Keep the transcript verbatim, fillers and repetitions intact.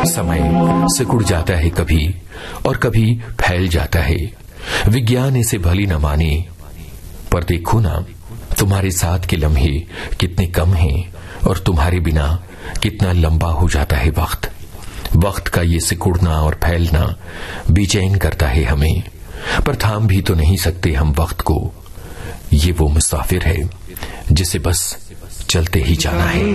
समय सिकुड़ जाता है कभी और कभी फैल जाता है। विज्ञान इसे भली न माने, पर देखो ना तुम्हारे साथ के लम्हे कितने कम हैं और तुम्हारे बिना कितना लंबा हो जाता है वक्त। वक्त का ये सिकुड़ना और फैलना बेचैन करता है हमें, पर थाम भी तो नहीं सकते हम वक्त को। ये वो मुसाफिर है जिसे बस चलते ही जाना है।